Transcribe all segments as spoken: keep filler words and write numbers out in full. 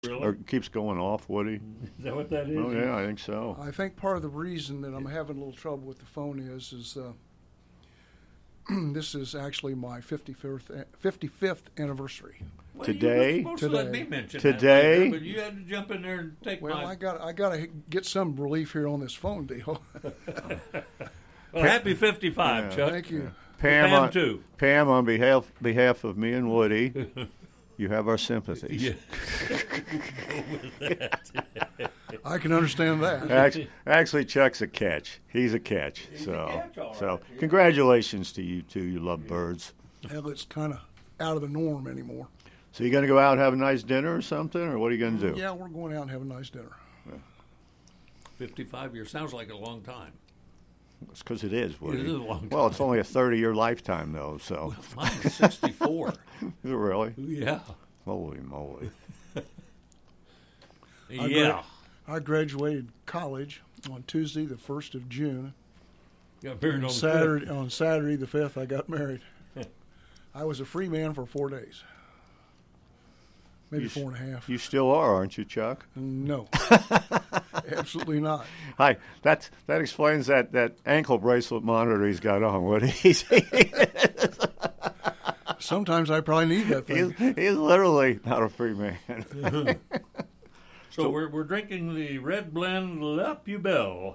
Really? Or keeps going off, Woody. Is that what that is? Oh, yeah, I think so. I think part of the reason that I'm having a little trouble with the phone is, is uh, this is actually my fifty-fifth, fifty-fifth anniversary. Well, Today? You were supposed to let Today. me mention Today? that later, but you had to jump in there and take Well, my... I got I got to get some relief here on this phone deal. Well, happy fifty-five, Yeah. Chuck. Thank you. Pam, Pam, on, too. Pam, on behalf behalf of me and Woody, you have our sympathies. Yeah. I can understand that. Actually, actually, Chuck's a catch. He's a catch. He's a so, catch, all so right. congratulations to you two. You love birds. Hell, it's kind of out of the norm anymore. So you going to go out and have a nice dinner or something, or what are you going to do? Yeah, we're going out and have a nice dinner. fifty-five years sounds like a long time. It's because it is, Woody. It is a long Well, it's only a thirty-year lifetime, though. So, Mine's sixty-four. is it really? Yeah. Holy moly! Yeah. I graduated college on Tuesday, the first of June. Got married on the Saturday, on Saturday the fifth, I got married. I was a free man for four days, maybe You four and a half. You still are, aren't you, Chuck? No, absolutely not. Hi. That that explains that, that ankle bracelet monitor he's got on, Woody. He's, Sometimes I probably need that he's, thing. he's literally not a free man. So, we're we're drinking the red blend La Pubelle.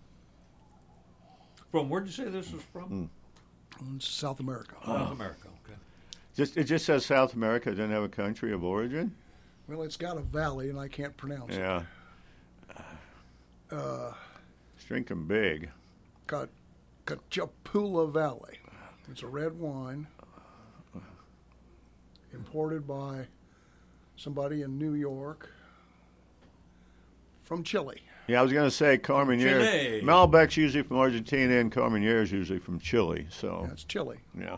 From where'd you say this was from? In South America. South America. Okay. Just it just says South America. It doesn't have a country of origin. Well, it's got a valley, and I can't pronounce Yeah, it. Uh, it's drinking big. got Cachapula Valley. It's a red wine imported by somebody in New York from Chile. Yeah, I was going to say Carmenere. Chile. Malbec's usually from Argentina, and Carmenere is usually from Chile. So That's Chile. yeah,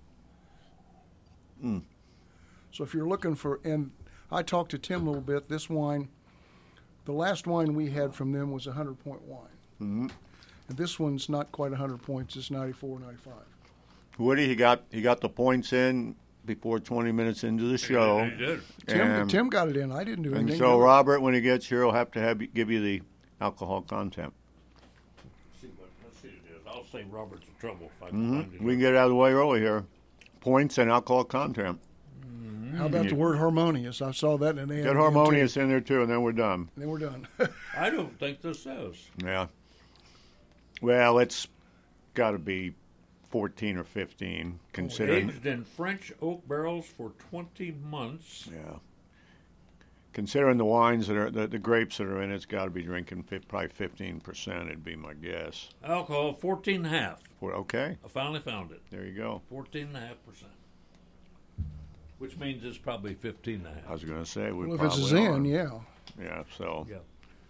So if you're looking for, and I talked to Tim a little bit, this wine, the last wine we had from them was a one hundred point wine. mm-hmm. And this one's not quite one hundred points, it's ninety-four, ninety-five. Woody, he got he got the points in before twenty minutes into the show. He did. Tim, And- Tim got it in. I didn't do And anything. so to it. Robert, when he gets here, will have to have give you the alcohol content. Let's see what let's see it is. I'll save Robert some trouble if I can Mm-hmm. find it. We can get it out of the way early here. Points and alcohol content. How about the word harmonious? I saw that in the Get harmonious in there too, and then we're done. Then we're done. I don't think this says. Yeah. Well, it's got to be fourteen or fifteen, considering. Aged in French oak barrels for twenty months. Yeah. Considering the wines that are the, the grapes that are in it, it's got to be drinking fi- probably fifteen percent. It'd be my guess. Alcohol fourteen and a half. For, okay, I finally found it. there you go. fourteen and a half percent. Which means it's probably fifteen and a I half. was going to say we Well, if probably it's a Zen, are. yeah. Yeah. So. Yeah.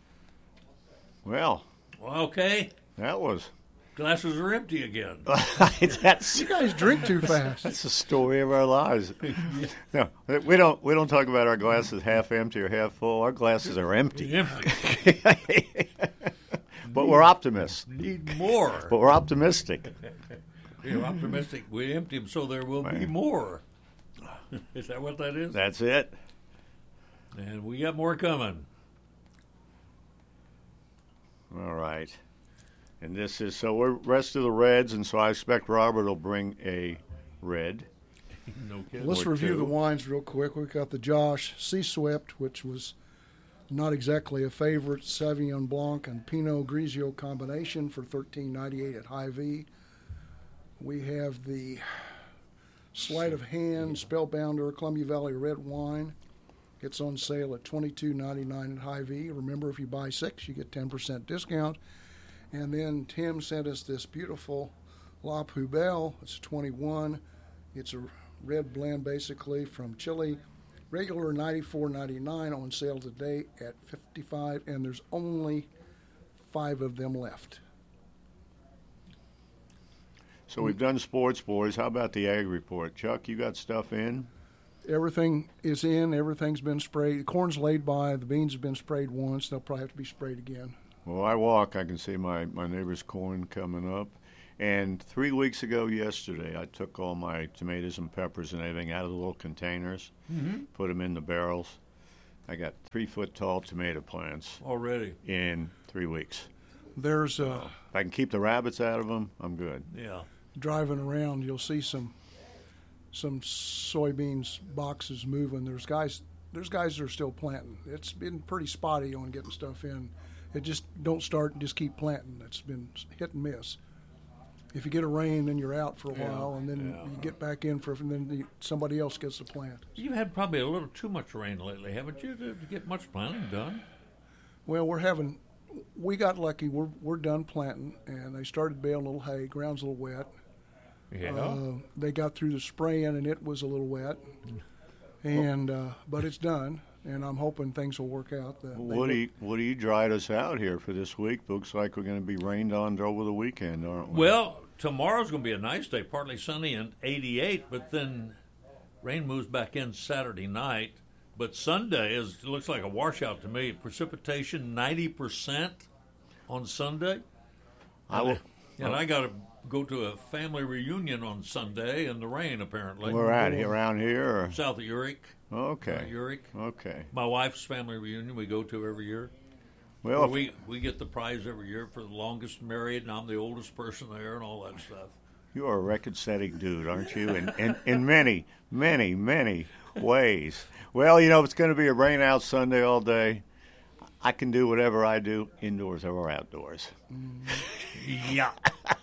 Well, Well, okay. that was. Glasses are empty again. that's You guys drink too fast. that's the story of our lives. No, we don't we don't talk about our glasses half empty or half full. Our glasses are empty. Empty. But we're optimists. Need more. But we're optimistic. We're optimistic. We empty them so there will be Right. more. Is that what that is? That's it. And we got more coming. All right. And this is so we're rest of the reds, and so I expect Robert will bring a red. No kidding. Let's Or review two. the wines real quick. We got the Josh Sea Swept, which was not exactly a favorite, Sauvignon Blanc and Pinot Grigio combination for thirteen ninety-eight at Hy-Vee. We have the Sleight of Hand Spellbounder Columbia Valley Red Wine. It's on sale at twenty-two ninety-nine at Hy-Vee. Remember, if you buy six, you get ten percent discount. And then Tim sent us this beautiful La Poubelle. It's twenty-one. It's a red blend basically from Chile. Regular ninety-four ninety-nine, on sale today at fifty-five, and there's only five of them left. So we've done sports, boys. How about the ag report? Chuck, you got stuff in? Everything is in. Everything's been sprayed. The corn's laid by. The beans have been sprayed once. They'll probably have to be sprayed again. Well, I walk. I can see my, my neighbor's corn coming up. And three weeks ago yesterday, I took all my tomatoes and peppers and everything out of the little containers, Mm-hmm. put them in the barrels. I got three foot tall tomato plants Already. in three weeks. There's uh, If I can keep the rabbits out of them, I'm good. Yeah. driving around, you'll see some some soybeans boxes moving. There's guys there's guys that are still planting. It's been pretty spotty on getting stuff in. It just don't start and just keep planting. It's been hit and miss. If you get a rain, then you're out for a Yeah, while, and then yeah. you get back in for, and then the, somebody else gets the plant. You've had probably a little too much rain lately, haven't you, to get much planting done? Well, we're having, we got lucky. We're we're done planting, and they started baling a little hay. Ground's a little wet. Yeah. Uh, they got through the spraying, and it was a little wet. And uh, but it's done, and I'm hoping things will work out. The, they Woody, Woody dried us out here for this week. Looks like we're going to be rained on over the weekend, aren't we? Well, tomorrow's going to be a nice day, partly sunny and eighty-eight, but then rain moves back in Saturday night. But Sunday is looks like a washout to me. Precipitation ninety percent on Sunday. I will. And I got to go to a family reunion on Sunday in the rain, apparently. We're at here, around here. Or? South of Urick. Okay. Uh, Urick. Okay. My wife's family reunion we go to every year. Well, Where if- we we get the prize every year for the longest married, and I'm the oldest person there, and all that stuff. you are a record-setting dude, aren't you? In, in in many, many, many ways. Well, you know, it's going to be a rain out Sunday all day. I can do whatever I do indoors or outdoors. Yeah.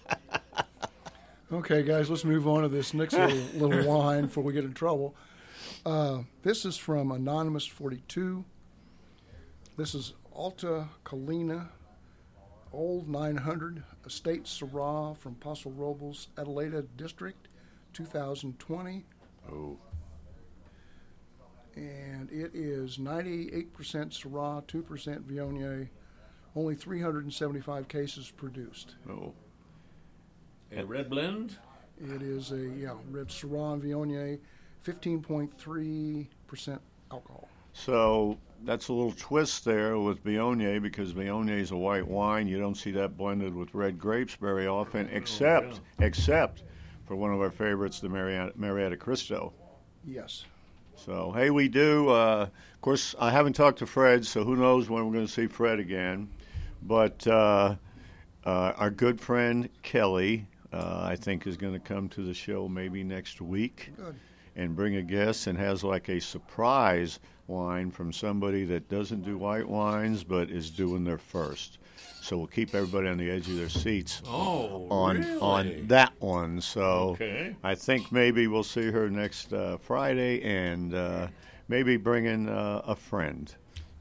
Okay, guys, let's move on to this next little, little line before we get in trouble. Uh, this is from Anonymous forty-two. This is Alta Colina, Old nine hundred, Estate Syrah from Paso Robles, Adelaida District, two thousand twenty. Oh. And it is ninety-eight percent Syrah, two percent Viognier, only three hundred seventy-five cases produced. Oh. A red blend? It is a yeah red Syrah and Viognier, fifteen point three percent alcohol. So that's a little twist there with Viognier, because Viognier is a white wine. You don't see that blended with red grapes very often, except except for one of our favorites, the Marietta, Marietta Cristo. Yes. So, hey, we do. Uh, of course, I haven't talked to Fred, so who knows when we're going to see Fred again. But uh, uh, our good friend Kelly, uh, I think, is going to come to the show maybe next week. Good. And bring a guest and has like a surprise wine from somebody that doesn't do white wines but is doing their first. So we'll keep everybody on the edge of their seats Oh, on really? on that one. So Okay. I think maybe we'll see her next uh, Friday, and uh, maybe bring in uh, a friend.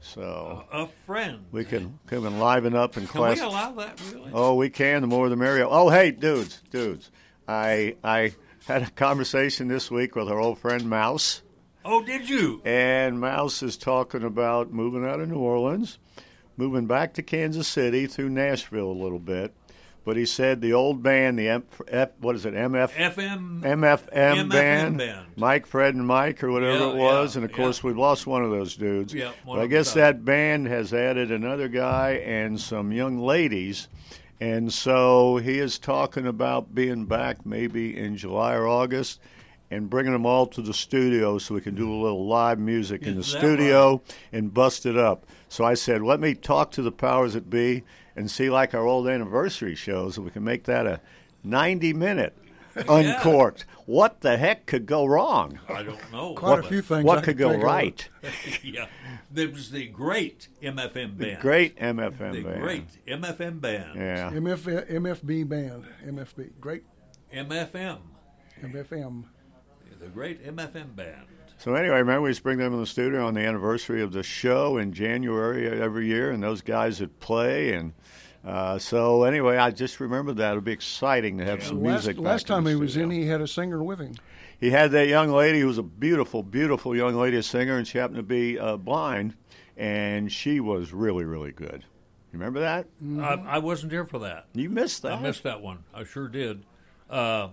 So A friend. we can come and liven up and Can we class. allow that, really? Oh, we can. The more the merrier. Oh, hey, dudes, dudes. I I had a conversation this week with our old friend Mouse. Oh, did you? And Mouse is talking about moving out of New Orleans, moving back to Kansas City through Nashville a little bit. But he said the old band, the M, F, what is it, M F, F M. M F M, M F M band, band. Mike, Fred, and Mike, or whatever Yeah, it was. yeah, and of course, yeah. we've lost one of those dudes. Yeah, one but I of guess them. that band has added another guy and some young ladies. And so he is talking about being back maybe in July or August and bringing them all to the studio so we can do a little live music in the Is that studio and bust it up. So I said, let me talk to the powers that be and see like our old anniversary shows, and we can make that a ninety-minute uncorked. What the heck could go wrong? I don't know. Quite a But- few things. I What can could go think of. right? Yeah. There was the great M F M band. Great M F M The band. great M F M band. Yeah. M F, M F B band. M F B. Great M F M. M F M. The great M F M band. So anyway, remember we used to bring them in the studio on the anniversary of the show in January every year, and those guys would play. And uh, so anyway, I just remember that. It'll be exciting to have some Last, music. last back time the he was studio. in, he had a singer with him. He had that young lady who was a beautiful, beautiful young lady, a singer, and she happened to be uh, blind, and she was really, really good. You remember that? I, I wasn't here for that. You missed that. I missed that one. I sure did. Uh,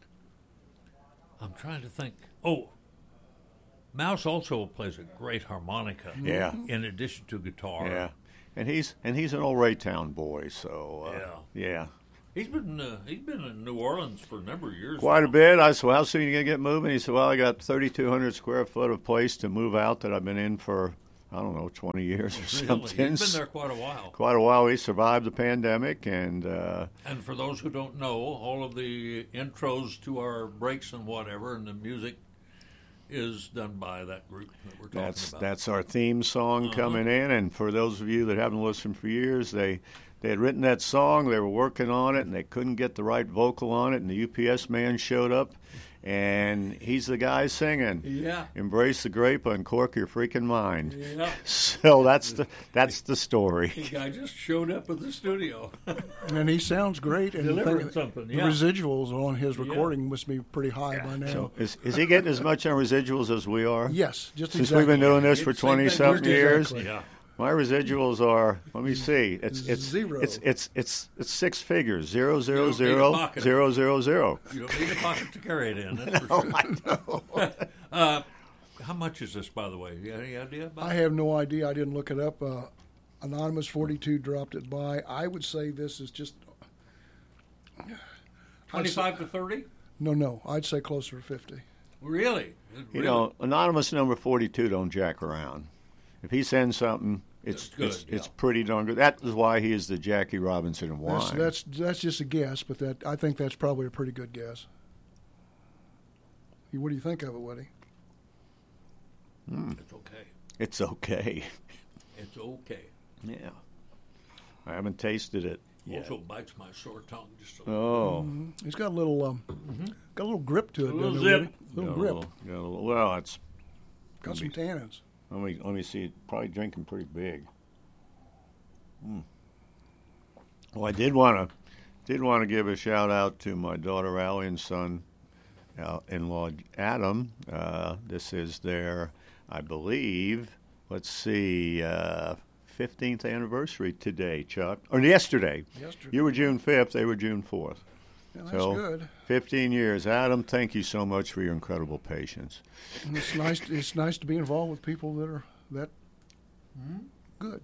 I'm trying to think. Oh, Mouse also plays a great harmonica. Yeah. In addition to guitar. Yeah, and he's and he's an old Raytown boy, so uh, Yeah. yeah, He's been uh, he's been in New Orleans for a number of years. quite now. a bit. I said, well, how soon are you gonna get moving? He said, well, I got thirty-two hundred square foot of place to move out that I've been in for I don't know, twenty years or Really? something. He's been there quite a while. Quite a while. He survived the pandemic, and uh, And for those who don't know, all of the intros to our breaks and whatever, and the music is done by that group that we're talking that's about. that's our theme song Uh-huh. coming in. And for those of you that haven't listened for years, they they had written that song. They were working on it, and they couldn't get the right vocal on it. And the U P S man showed up, and he's the guy singing. Yeah. Embrace the grape, uncork your freaking mind. Yeah. So that's the that's the story. The guy just showed up at the studio. And he sounds great. And Delivering think something, the yeah. residuals on his recording must be pretty high by now. So is is he getting as much on residuals as we are? Yes, just Since exactly. we've been doing this for It's the same twenty thing something we're doing. years. Exactly. Yeah. My residuals are, let me see, it's it's Zero. it's it's it's it's six figures, zero zero don't need a zero pocket. zero zero zero. You don't need a pocket to carry it in, that's for sure. uh, how much is this, by the way? You got any idea about I it? have no idea. I didn't look it up. Uh, Anonymous forty-two dropped it by. I would say this is just twenty-five to thirty? no, no. I'd say closer to fifty. Really? You Really? know, anonymous number forty-two don't jack around. If he sends something, it's That's good, it's, yeah. it's pretty darn good. That is why he is the Jackie Robinson of wine. That's, that's that's just a guess, but that I think that's probably a pretty good guess. What do you think of it, Woody? It's okay. It's okay. It's okay. Yeah, I haven't tasted it yet. Also bites my sore tongue just a little. Oh, It's got a little um, got a little grip to it. A little doesn't it, zip. Woody? Little got a grip. little- got a little- well, it's Got some tannins. let me let me see. Probably drinking pretty big. Mm. Well, I did want to did want to give a shout out to my daughter Allie and son uh, in-law Adam. Uh, this is their, I believe, let's see, uh, fifteenth anniversary today, Chuck, or yesterday. Yesterday. You were June fifth. They were June fourth. Yeah, that's So, good. fifteen years, Adam. Thank you so much for your incredible patience. And it's nice. It's nice to be involved with people that are that good.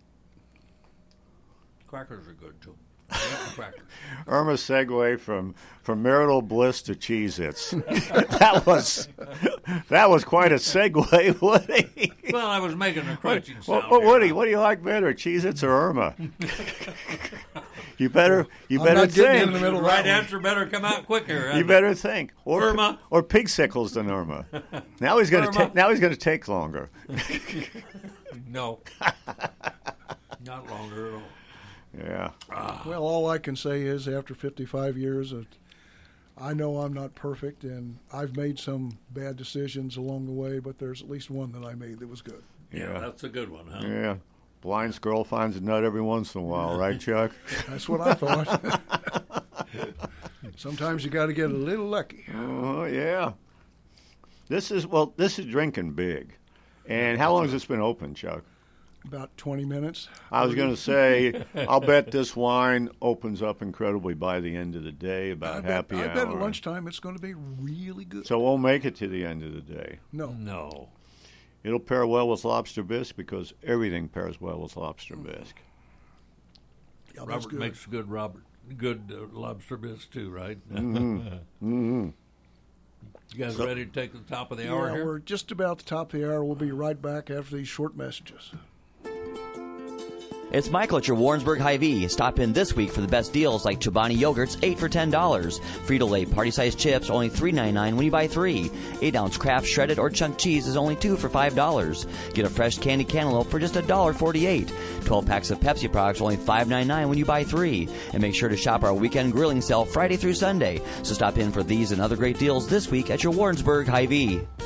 Crackers are good, too. I like the crackers. Irma segue from, from marital bliss to Cheez-Its. that was that was quite a segue, Woody. Well, I was making a crunching Well, sound. well, here. Woody, what do you like better, Cheez-Its or Irma? you better you I'm better not getting in think. the middle of Right that one. answer better come out quicker. You better think. Or Irma. or pig sickles than Irma. Now he's going to Irma. take now he's going to take longer. No. Not longer at all. Yeah. Well, all I can say is after fifty-five years, uh, I know I'm not perfect, and I've made some bad decisions along the way, but there's at least one that I made that was good. Yeah, Yeah. that's a good one, huh? Yeah. Blind squirrel finds a nut every once in a while, right, Chuck? That's what I thought. Sometimes you got to get a little lucky. Oh, yeah. This is, well, this is drinking big. And how long has this been open, Chuck? About twenty minutes. I was going to say, I'll bet this wine opens up incredibly by the end of the day, about I bet, happy I hour. bet at lunchtime it's going to be really good. So we'll make it to the end of the day. no, No. It'll pair well with lobster bisque because everything pairs well with lobster bisque. yeah, that's Robert good. makes good Robert good uh, lobster bisque too, right? Mm-hmm. mm-hmm. You guys So- ready to take the top of the Yeah, hour here? we're just about the top of the hour. We'll be right back after these short messages. It's Michael at your Warrensburg Hy-Vee. Stop in this week for the best deals like Chobani yogurts, eight for ten dollars. Frito-Lay party-sized chips, only three ninety-nine when you buy three. eight ounce Kraft shredded or chunk cheese is only two for five dollars. Get a fresh candy cantaloupe for just one dollar forty-eight. twelve packs of Pepsi products, only five ninety-nine when you buy three. And make sure to shop our weekend grilling sale Friday through Sunday. So stop in for these and other great deals this week at your Warrensburg Hy-Vee.